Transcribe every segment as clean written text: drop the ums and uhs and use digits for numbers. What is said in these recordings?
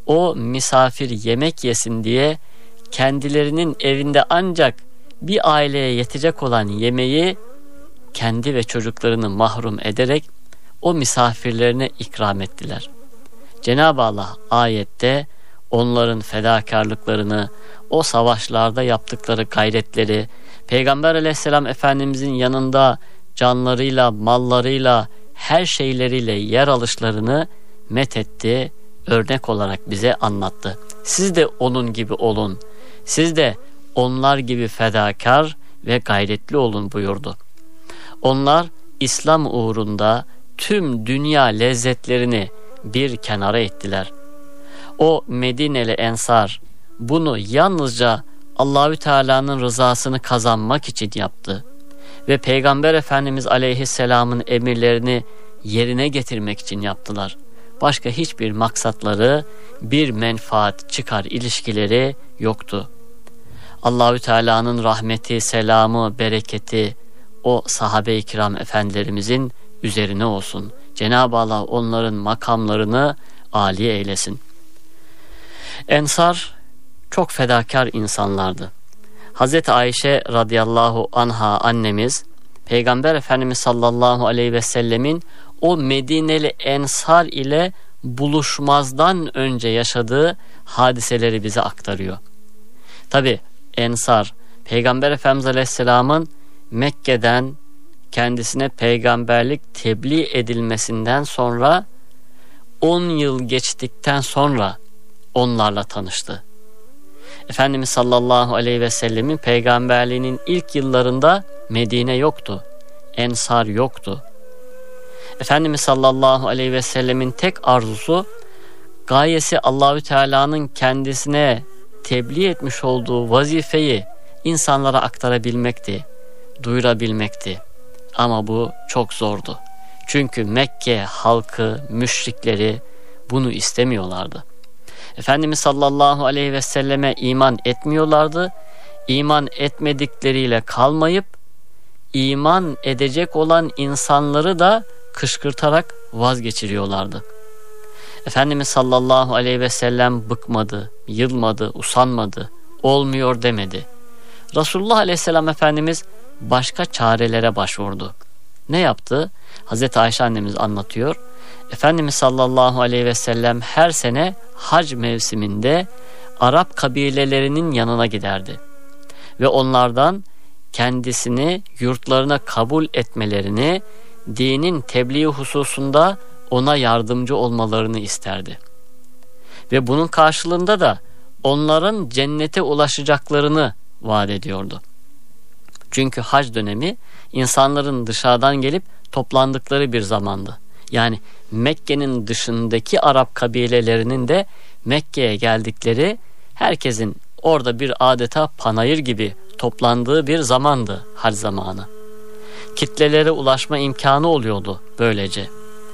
o misafir yemek yesin diye kendilerinin evinde ancak bir aileye yetecek olan yemeği kendi ve çocuklarını mahrum ederek o misafirlerine ikram ettiler. Cenab-ı Allah ayette onların fedakarlıklarını, o savaşlarda yaptıkları gayretleri, Peygamber Aleyhisselam Efendimizin yanında canlarıyla, mallarıyla, her şeyleriyle yer alışlarını methetti, örnek olarak bize anlattı. Siz de onun gibi olun, siz de onlar gibi fedakar ve gayretli olun buyurdu. Onlar İslam uğrunda tüm dünya lezzetlerini bir kenara ettiler. O Medineli Ensar bunu yalnızca Allahü Teala'nın rızasını kazanmak için yaptı ve Peygamber Efendimiz Aleyhisselam'ın emirlerini yerine getirmek için yaptılar. Başka hiçbir maksatları, bir menfaat çıkar ilişkileri yoktu. Allahü Teala'nın rahmeti, selamı, bereketi o sahabe-i kiram efendilerimizin üzerine olsun. Cenab-ı Allah onların makamlarını âli eylesin. Ensar çok fedakar insanlardı. Hazreti Ayşe radıyallahu anha annemiz, Peygamber Efendimiz sallallahu aleyhi ve sellemin o Medineli Ensar ile buluşmazdan önce yaşadığı hadiseleri bize aktarıyor. Tabi Ensar, Peygamber Efendimiz Aleyhisselam'ın Mekke'den kendisine peygamberlik tebliğ edilmesinden sonra 10 yıl geçtikten sonra onlarla tanıştı. Efendimiz sallallahu aleyhi ve sellemin peygamberliğinin ilk yıllarında Medine yoktu, Ensar yoktu. Efendimiz sallallahu aleyhi ve sellemin tek arzusu, gayesi Allahü Teala'nın kendisine tebliğ etmiş olduğu vazifeyi insanlara aktarabilmekti, duyurabilmekti. Ama bu çok zordu. Çünkü Mekke halkı, müşrikleri bunu istemiyorlardı. Efendimiz sallallahu aleyhi ve selleme iman etmiyorlardı. İman etmedikleriyle kalmayıp iman edecek olan insanları da kışkırtarak vazgeçiriyorlardı. Efendimiz sallallahu aleyhi ve sellem bıkmadı, yılmadı, usanmadı, olmuyor demedi. Resulullah aleyhisselam Efendimiz başka çarelere başvurdu. Ne yaptı? Hazreti Ayşe annemiz anlatıyor. Efendimiz sallallahu aleyhi ve sellem her sene hac mevsiminde Arap kabilelerinin yanına giderdi. Ve onlardan kendisini yurtlarına kabul etmelerini, dinin tebliği hususunda ona yardımcı olmalarını isterdi. Ve bunun karşılığında da onların cennete ulaşacaklarını vaat ediyordu. Çünkü hac dönemi insanların dışarıdan gelip toplandıkları bir zamandı. Yani Mekke'nin dışındaki Arap kabilelerinin de Mekke'ye geldikleri, herkesin orada bir adeta panayır gibi toplandığı bir zamandı hac zamanı. Kitlelere ulaşma imkanı oluyordu böylece.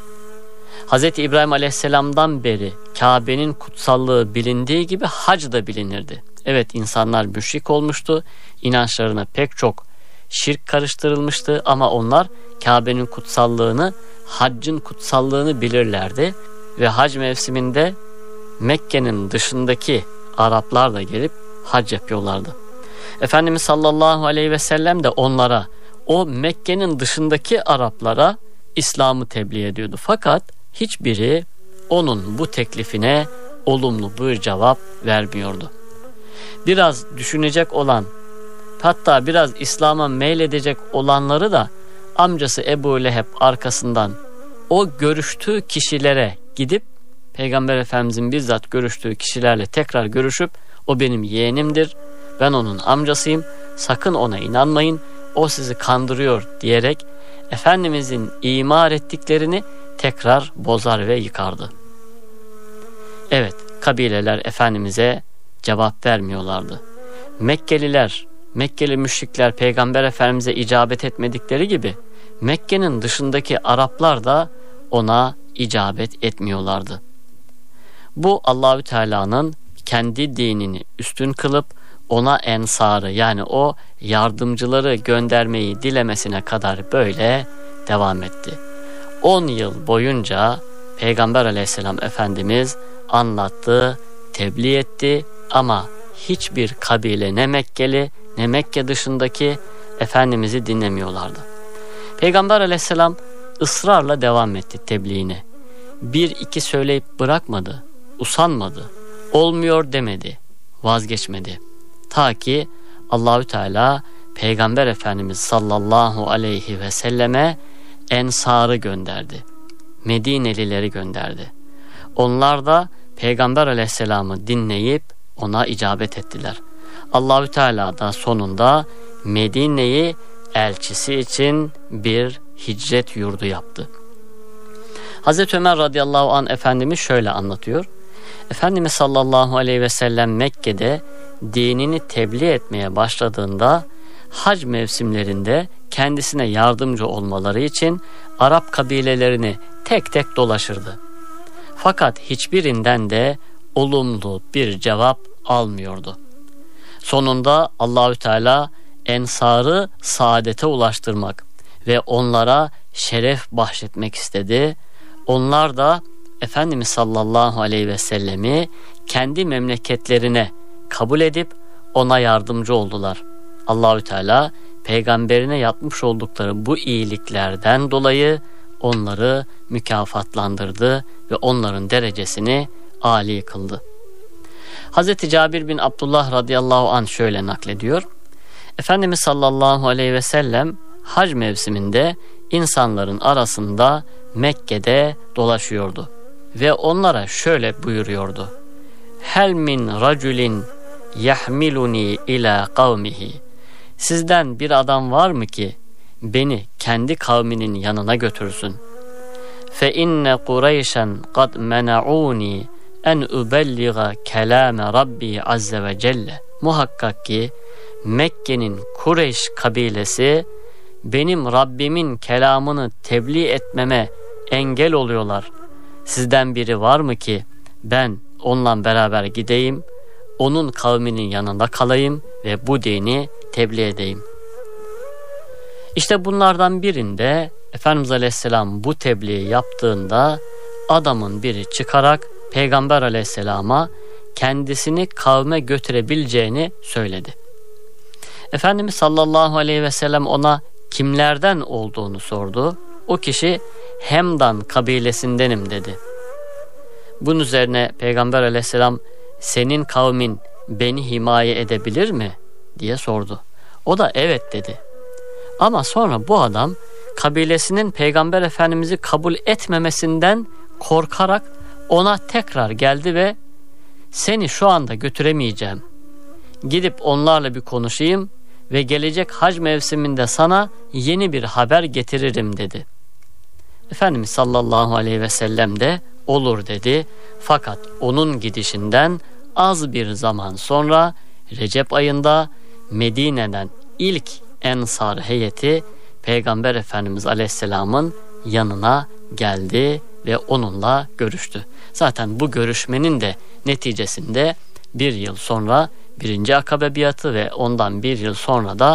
Hz. İbrahim Aleyhisselam'dan beri Kabe'nin kutsallığı bilindiği gibi hac da bilinirdi. Evet, insanlar müşrik olmuştu, inançlarına pek çok şirk karıştırılmıştı ama onlar Kabe'nin kutsallığını, haccın kutsallığını bilirlerdi ve hac mevsiminde Mekke'nin dışındaki Araplar da gelip hac yapıyorlardı. Efendimiz sallallahu aleyhi ve sellem de onlara, o Mekke'nin dışındaki Araplara İslam'ı tebliğ ediyordu. Fakat hiçbiri onun bu teklifine olumlu bir cevap vermiyordu. Biraz düşünecek olan, hatta biraz İslam'a meyledecek olanları da amcası Ebu Leheb arkasından o görüştüğü kişilere gidip Peygamber Efendimizin bizzat görüştüğü kişilerle tekrar görüşüp o benim yeğenimdir, ben onun amcasıyım, sakın ona inanmayın, o sizi kandırıyor diyerek Efendimizin imar ettiklerini tekrar bozar ve yıkardı. Evet, kabileler Efendimiz'e cevap vermiyorlardı. Mekkeli müşrikler Peygamber Efendimiz'e icabet etmedikleri gibi Mekke'nin dışındaki Araplar da ona icabet etmiyorlardı. Bu Allahü Teala'nın kendi dinini üstün kılıp ona ensarı, yani o yardımcıları göndermeyi dilemesine kadar böyle devam etti. 10 yıl boyunca Peygamber Aleyhisselam Efendimiz anlattı, tebliğ etti ama hiçbir kabile, ne Mekkeli ne Mekke dışındaki Efendimiz'i dinlemiyorlardı. Peygamber aleyhisselam ısrarla devam etti tebliğine. Bir iki söyleyip bırakmadı, usanmadı, olmuyor demedi, vazgeçmedi. Ta ki Allahü Teala Peygamber Efendimiz sallallahu aleyhi ve selleme Ensar'ı gönderdi. Medinelileri gönderdi. Onlar da Peygamber aleyhisselamı dinleyip ona icabet ettiler. Allahü Teala da sonunda Medine'yi elçisi için bir hicret yurdu yaptı. Hazreti Ömer radıyallahu anh Efendimiz şöyle anlatıyor. Efendimiz sallallahu aleyhi ve sellem Mekke'de dinini tebliğ etmeye başladığında hac mevsimlerinde kendisine yardımcı olmaları için Arap kabilelerini tek tek dolaşırdı. Fakat hiçbirinden de olumlu bir cevap almıyordu. Sonunda Allahü Teala Ensar'ı saadete ulaştırmak ve onlara şeref bahşetmek istedi. Onlar da Efendimiz sallallahu aleyhi ve sellemi kendi memleketlerine kabul edip ona yardımcı oldular. Allahü Teala peygamberine yapmış oldukları bu iyiliklerden dolayı onları mükafatlandırdı ve onların derecesini âli kıldı. Hazreti Cabir bin Abdullah radıyallahu anh şöyle naklediyor. Efendimiz sallallahu aleyhi ve sellem hac mevsiminde insanların arasında Mekke'de dolaşıyordu ve onlara şöyle buyuruyordu. Hel min raculin yahmiluni ila kavmihi. Sizden bir adam var mı ki beni kendi kavminin yanına götürsün? Fe inne Kureyşen kad mena'uni en ubelliga kelame Rabbi azze ve celle. Muhakkak ki Mekke'nin Kureyş kabilesi benim Rabbimin kelamını tebliğ etmeme engel oluyorlar. Sizden biri var mı ki ben onunla beraber gideyim, onun kavminin yanında kalayım ve bu dini tebliğ edeyim. İşte bunlardan birinde Efendimiz Aleyhisselam bu tebliği yaptığında adamın biri çıkarak Peygamber Aleyhisselam'a kendisini kavme götürebileceğini söyledi. Efendimiz sallallahu aleyhi ve sellem ona kimlerden olduğunu sordu. O kişi Hemdan kabilesindenim dedi. Bunun üzerine Peygamber Aleyhisselam senin kavmin beni himaye edebilir mi diye sordu. O da evet dedi. Ama sonra bu adam kabilesinin Peygamber Efendimiz'i kabul etmemesinden korkarak ona tekrar geldi ve seni şu anda götüremeyeceğim. Gidip onlarla bir konuşayım ve gelecek hac mevsiminde sana yeni bir haber getiririm dedi. Efendimiz sallallahu aleyhi ve sellem de olur dedi. Fakat onun gidişinden az bir zaman sonra Recep ayında Medine'den ilk Ensar heyeti Peygamber Efendimiz Aleyhisselam'ın yanına geldi ve onunla görüştü. Zaten bu görüşmenin de neticesinde bir yıl sonra 1. Akabe biatı ve ondan bir yıl sonra da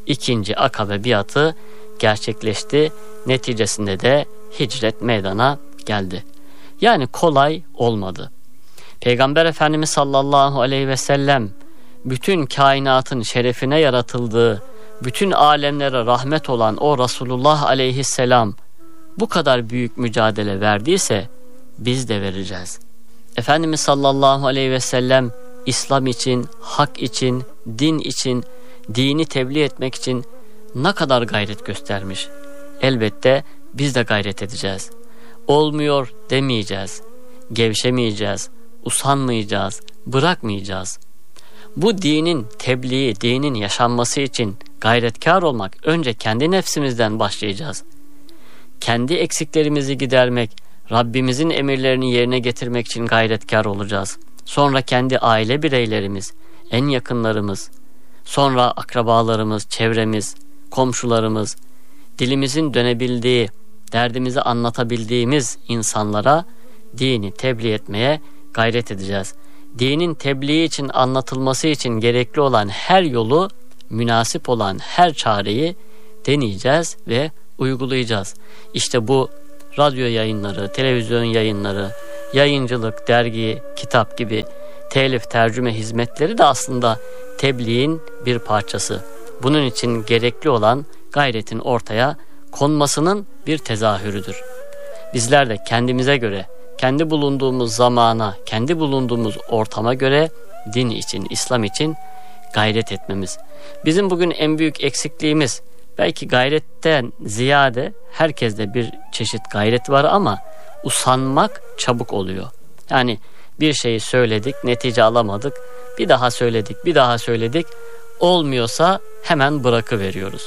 2. Akabe biatı gerçekleşti. Neticesinde de hicret meydana geldi. Yani kolay olmadı. Peygamber Efendimiz sallallahu aleyhi ve sellem bütün kainatın şerefine yaratıldığı, bütün alemlere rahmet olan o Resulullah aleyhisselam bu kadar büyük mücadele verdiyse biz de vereceğiz. Efendimiz sallallahu aleyhi ve sellem İslam için, hak için, din için, dini tebliğ etmek için ne kadar gayret göstermiş. Elbette biz de gayret edeceğiz. Olmuyor demeyeceğiz. Gevşemeyeceğiz. Usanmayacağız. Bırakmayacağız. Bu dinin tebliği, dinin yaşanması için gayretkar olmak önce kendi nefsimizden başlayacağız. Kendi eksiklerimizi gidermek, Rabbimizin emirlerini yerine getirmek için gayretkar olacağız. Sonra kendi aile bireylerimiz, en yakınlarımız, sonra akrabalarımız, çevremiz, komşularımız, dilimizin dönebildiği, derdimizi anlatabildiğimiz insanlara dini tebliğ etmeye gayret edeceğiz. Dinin tebliği için, anlatılması için gerekli olan her yolu, münasip olan her çareyi deneyeceğiz ve uygulayacağız. İşte bu radyo yayınları, televizyon yayınları, Yayıncılık, dergi, kitap gibi telif, tercüme hizmetleri de aslında tebliğin bir parçası. Bunun için gerekli olan gayretin ortaya konmasının bir tezahürüdür. Bizler de kendimize göre, kendi bulunduğumuz zamana, kendi bulunduğumuz ortama göre din için, İslam için gayret etmemiz. Bizim bugün en büyük eksikliğimiz, belki gayretten ziyade herkeste bir çeşit gayret var ama usanmak çabuk oluyor. Yani bir şeyi söyledik, netice alamadık, bir daha söyledik, bir daha söyledik, olmuyorsa hemen bırakıveriyoruz.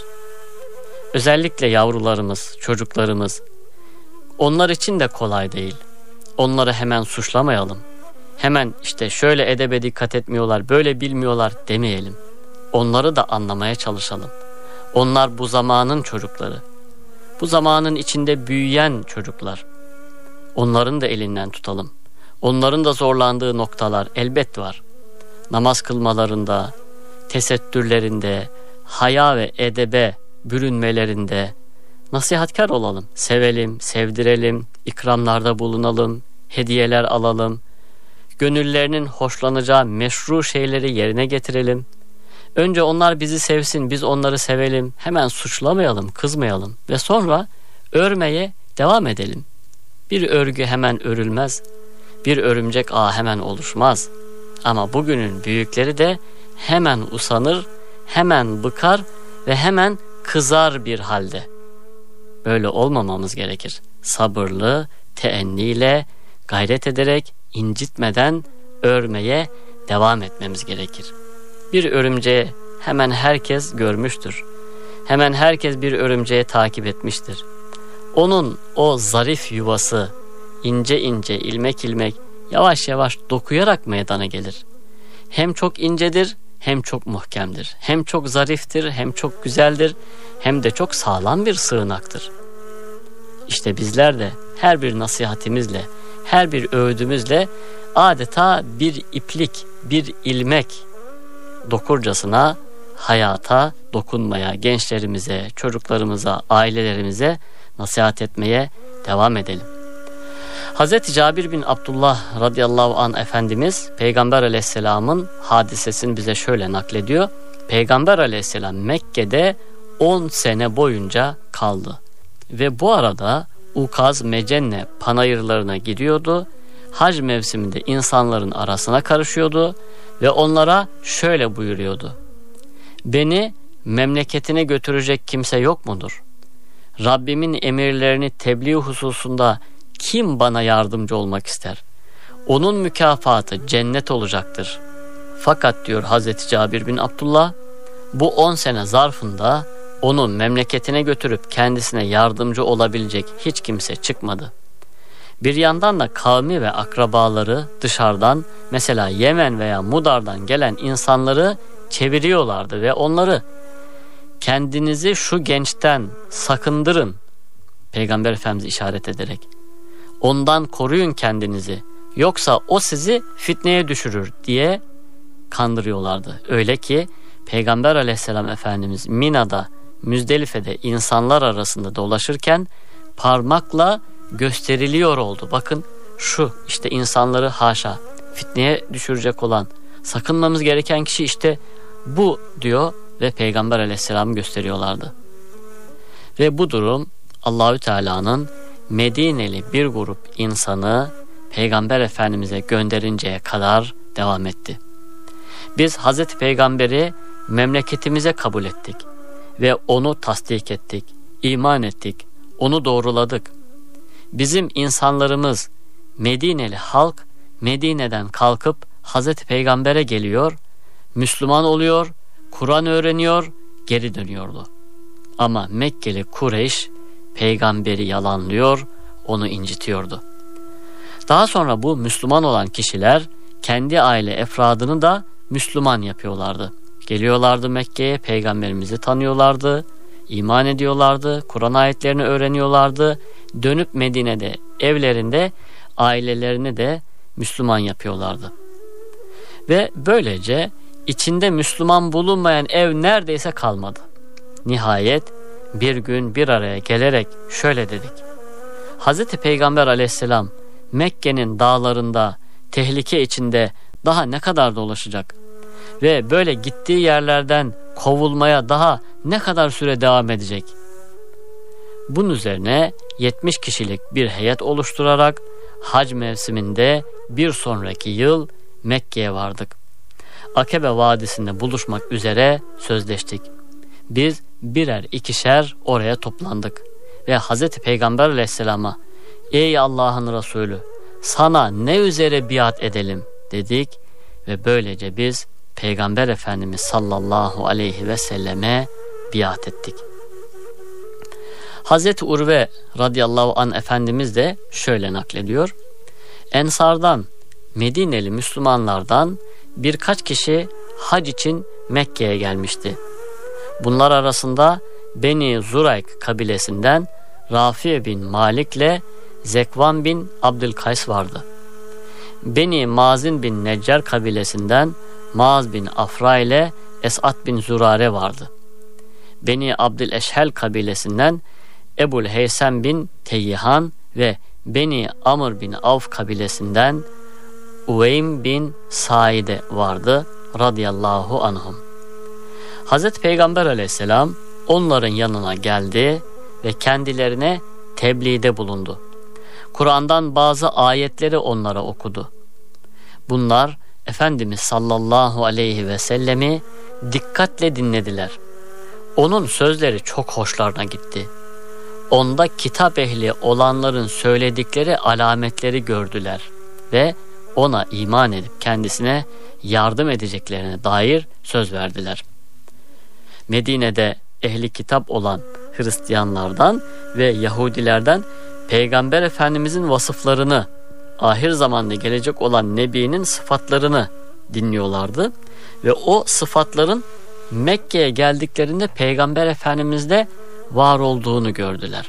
Özellikle yavrularımız, çocuklarımız, onlar için de kolay değil. Onları hemen suçlamayalım. Hemen işte şöyle edebe dikkat etmiyorlar, böyle bilmiyorlar demeyelim. Onları da anlamaya çalışalım. Onlar bu zamanın çocukları. Bu zamanın içinde büyüyen çocuklar. Onların da elinden tutalım. Onların da zorlandığı noktalar elbet var. Namaz kılmalarında, tesettürlerinde, haya ve edebe bürünmelerinde nasihatkar olalım. Sevelim, sevdirelim, ikramlarda bulunalım, hediyeler alalım. Gönüllerinin hoşlanacağı meşru şeyleri yerine getirelim. Önce onlar bizi sevsin, biz onları sevelim. Hemen suçlamayalım, kızmayalım ve sonra örmeye devam edelim. Bir örgü hemen örülmez, bir örümcek ağı hemen oluşmaz. Ama bugünün büyükleri de hemen usanır, hemen bıkar ve hemen kızar bir halde. Böyle olmamamız gerekir. Sabırlı, teenniyle, gayret ederek, incitmeden örmeye devam etmemiz gerekir. Bir örümceği hemen herkes görmüştür. Hemen herkes bir örümceği takip etmiştir. Onun o zarif yuvası ince ince, ilmek ilmek, yavaş yavaş dokuyarak meydana gelir. Hem çok incedir, hem çok muhkemdir. Hem çok zariftir, hem çok güzeldir, hem de çok sağlam bir sığınaktır. İşte bizler de her bir nasihatimizle, her bir öğüdümüzle adeta bir iplik, bir ilmek dokurcasına hayata dokunmaya, gençlerimize, çocuklarımıza, ailelerimize nasihat etmeye devam edelim. Hz. Cabir bin Abdullah radıyallahu anh Efendimiz Peygamber aleyhisselamın hadisesini bize şöyle naklediyor. Peygamber aleyhisselam Mekke'de 10 sene boyunca kaldı. Ve bu arada Ukaz, Mecenne panayırlarına gidiyordu. Hac mevsiminde insanların arasına karışıyordu ve onlara şöyle buyuruyordu. Beni memleketine götürecek kimse yok mudur? Rabbimin emirlerini tebliğ hususunda kim bana yardımcı olmak ister? Onun mükafatı cennet olacaktır. Fakat diyor Hazreti Cabir bin Abdullah, bu 10 sene zarfında onu memleketine götürüp kendisine yardımcı olabilecek hiç kimse çıkmadı. Bir yandan da kavmi ve akrabaları dışarıdan, mesela Yemen veya Mudar'dan gelen insanları çeviriyorlardı ve onları kendinizi şu gençten sakındırın, Peygamber Efendimiz işaret ederek, ondan koruyun kendinizi, yoksa o sizi fitneye düşürür diye kandırıyorlardı. Öyle ki Peygamber Aleyhisselam Efendimiz Mina'da, Müzdelife'de insanlar arasında dolaşırken parmakla gösteriliyor oldu. Bakın şu işte insanları haşa fitneye düşürecek olan, sakınmamız gereken kişi işte bu diyor ve Peygamber Aleyhisselam'ı gösteriyorlardı. Ve bu durum Allahü Teala'nın Medineli bir grup insanı Peygamber Efendimiz'e gönderinceye kadar devam etti. Biz Hazreti Peygamber'i memleketimize kabul ettik ve onu tasdik ettik, iman ettik, onu doğruladık. Bizim insanlarımız, Medineli halk Medine'den kalkıp Hazreti Peygamber'e geliyor, Müslüman oluyor, Kur'an öğreniyor, geri dönüyordu. Ama Mekkeli Kureyş Peygamberi yalanlıyor, onu incitiyordu. Daha sonra bu Müslüman olan kişiler kendi aile efradını da Müslüman yapıyorlardı. Geliyorlardı Mekke'ye, Peygamberimizi tanıyorlardı, iman ediyorlardı, Kur'an ayetlerini öğreniyorlardı. Dönüp Medine'de, evlerinde ailelerini de Müslüman yapıyorlardı. Ve böylece içinde Müslüman bulunmayan ev neredeyse kalmadı. Nihayet bir gün bir araya gelerek şöyle dedik. Hazreti Peygamber Aleyhisselam Mekke'nin dağlarında tehlike içinde daha ne kadar dolaşacak? Ve böyle gittiği yerlerden kovulmaya daha ne kadar süre devam edecek? Bunun üzerine 70 kişilik bir heyet oluşturarak hac mevsiminde bir sonraki yıl Mekke'ye vardık. Akebe Vadisi'nde buluşmak üzere sözleştik. Biz birer ikişer oraya toplandık ve Hz. Peygamber Aleyhisselam'a "Ey Allah'ın Resulü, sana ne üzere biat edelim?" dedik ve böylece biz Peygamber Efendimiz sallallahu aleyhi ve selleme biat ettik. Hazreti Urve radıyallahu anh Efendimiz de şöyle naklediyor. Ensardan, Medineli Müslümanlardan birkaç kişi hac için Mekke'ye gelmişti. Bunlar arasında Beni Zurayk kabilesinden Rafi bin Malik ile Zekvan bin Abdülkays vardı. Beni Mazin bin Neccar kabilesinden Maaz bin Afra ile Esat bin Zurare vardı. Beni Abdüleşhel kabilesinden Ebul Heysem bin Teyyihan ve Beni Amr bin Avf kabilesinden Uveym bin Saide vardı radıyallahu anhum. Hazreti Peygamber aleyhisselam onların yanına geldi ve kendilerine tebliğde bulundu. Kur'an'dan bazı ayetleri onlara okudu. Bunlar Efendimiz sallallahu aleyhi ve sellemi dikkatle dinlediler. Onun sözleri çok hoşlarına gitti. Onda kitap ehli olanların söyledikleri alametleri gördüler ve ona iman edip kendisine yardım edeceklerine dair söz verdiler. Medine'de ehli kitap olan Hristiyanlardan ve Yahudilerden Peygamber Efendimizin vasıflarını, ahir zamanda gelecek olan Nebi'nin sıfatlarını dinliyorlardı ve o sıfatların Mekke'ye geldiklerinde Peygamber Efendimiz'de var olduğunu gördüler.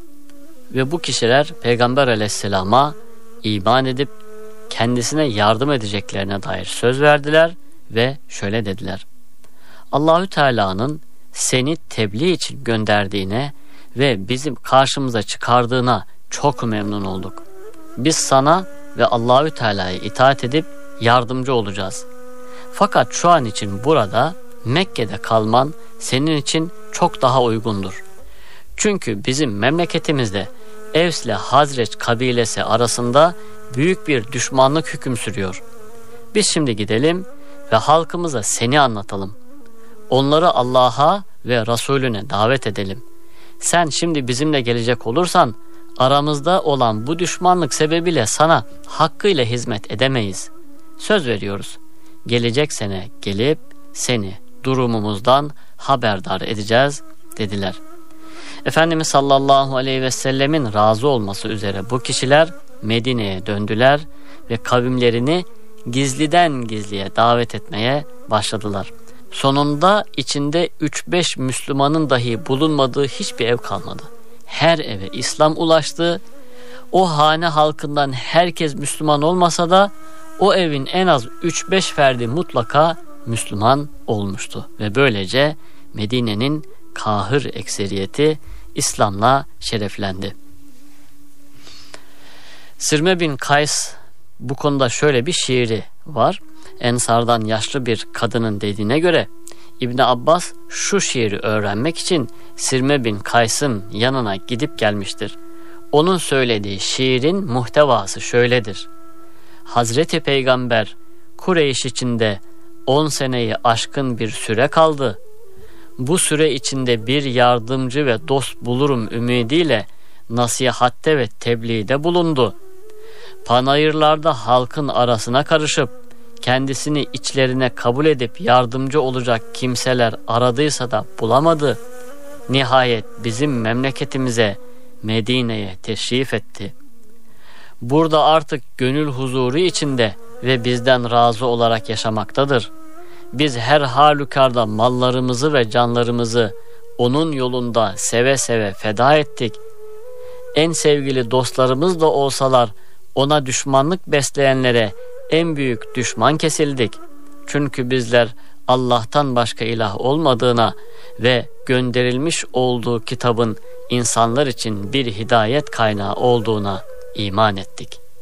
Ve bu kişiler Peygamber Aleyhisselam'a iman edip kendisine yardım edeceklerine dair söz verdiler ve şöyle dediler: Allahü Teala'nın seni tebliğ için gönderdiğine ve bizim karşımıza çıkardığına çok memnun olduk. Biz sana ve Allahü Teala'ya itaat edip yardımcı olacağız. Fakat şu an için burada Mekke'de kalman senin için çok daha uygundur. Çünkü bizim memleketimizde Evs ile Hazreç kabilesi arasında büyük bir düşmanlık hüküm sürüyor. Biz şimdi gidelim ve halkımıza seni anlatalım. Onları Allah'a ve Resulüne davet edelim. Sen şimdi bizimle gelecek olursan aramızda olan bu düşmanlık sebebiyle sana hakkıyla hizmet edemeyiz. Söz veriyoruz. Gelecek sene gelip seni durumumuzdan haberdar edeceğiz dediler. Efendimiz sallallahu aleyhi ve sellemin razı olması üzere bu kişiler Medine'ye döndüler ve kavimlerini gizliden gizliye davet etmeye başladılar. Sonunda içinde 3-5 Müslümanın dahi bulunmadığı hiçbir ev kalmadı. Her eve İslam ulaştı. O hane halkından herkes Müslüman olmasa da o evin en az 3-5 ferdi mutlaka Müslüman olmuştu. Ve böylece Medine'nin kahır ekseriyeti İslam'la şereflendi. Sirme bin Kays bu konuda şöyle bir şiiri var. Ensardan yaşlı bir kadının dediğine göre İbn Abbas şu şiiri öğrenmek için Sirme bin Kays'ın yanına gidip gelmiştir. Onun söylediği şiirin muhtevası şöyledir: Hazreti Peygamber Kureyş içinde 10 seneyi aşkın bir süre kaldı. Bu süre içinde bir yardımcı ve dost bulurum ümidiyle nasihatte ve tebliğde bulundu. Panayırlarda halkın arasına karışıp kendisini içlerine kabul edip yardımcı olacak kimseler aradıysa da bulamadı. Nihayet bizim memleketimize, Medine'ye teşrif etti. Burada artık gönül huzuru içinde ve bizden razı olarak yaşamaktadır. Biz her halükarda mallarımızı ve canlarımızı onun yolunda seve seve feda ettik. En sevgili dostlarımız da olsalar ona düşmanlık besleyenlere en büyük düşman kesildik. Çünkü bizler Allah'tan başka ilah olmadığına ve gönderilmiş olduğu kitabın insanlar için bir hidayet kaynağı olduğuna iman ettik.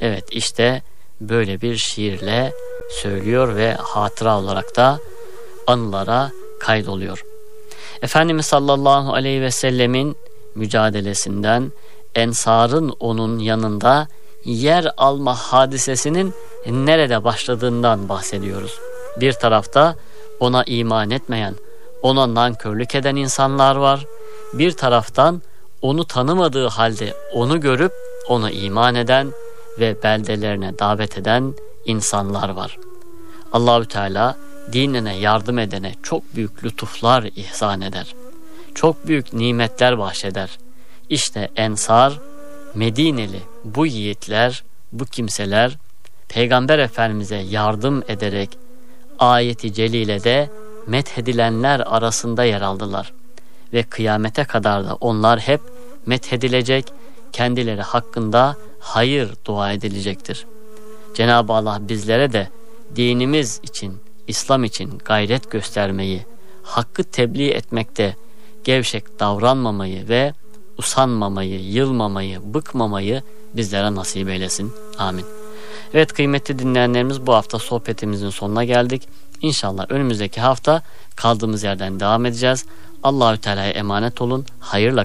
Evet, işte böyle bir şiirle söylüyor ve hatıra olarak da anılara kaydoluyor. Efendimiz sallallahu aleyhi ve sellemin mücadelesinden, Ensar'ın onun yanında yer alma hadisesinin nerede başladığından bahsediyoruz. Bir tarafta ona iman etmeyen, ona nankörlük eden insanlar var. Bir taraftan onu tanımadığı halde onu görüp ona iman eden ve beldelerine davet eden insanlar var. Allahü Teala dinine yardım edene çok büyük lütuflar ihsan eder. Çok büyük nimetler bahşeder. İşte Ensar, Medineli bu yiğitler, bu kimseler Peygamber Efendimiz'e yardım ederek ayeti celilede methedilenler arasında yer aldılar. Ve kıyamete kadar da onlar hep methedilecek, kendileri hakkında hayır dua edilecektir. Cenab-ı Allah bizlere de dinimiz için, İslam için gayret göstermeyi, hakkı tebliğ etmekte gevşek davranmamayı ve usanmamayı, yılmamayı, bıkmamayı bizlere nasip eylesin. Amin. Evet kıymetli dinleyenlerimiz, bu hafta sohbetimizin sonuna geldik. İnşallah önümüzdeki hafta kaldığımız yerden devam edeceğiz. Allahü Teala'ya emanet olun. Hayırla